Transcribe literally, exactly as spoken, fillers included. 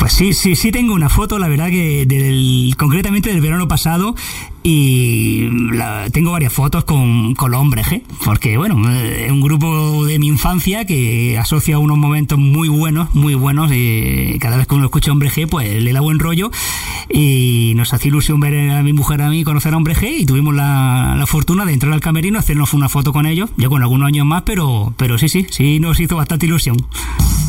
Pues sí, sí, sí tengo una foto, la verdad que del, concretamente del verano pasado, y la, tengo varias fotos con, con los Hombres G, porque bueno, es un grupo de mi infancia que asocia unos momentos muy buenos, muy buenos, y cada vez que uno escucha Hombres G, pues le da buen rollo, y nos hace ilusión ver a mi mujer, a mí, conocer a Hombres G, y tuvimos la, la fortuna de entrar al camerino, hacernos una foto con ellos, ya con algunos años más, pero, pero sí, sí, sí nos hizo bastante ilusión.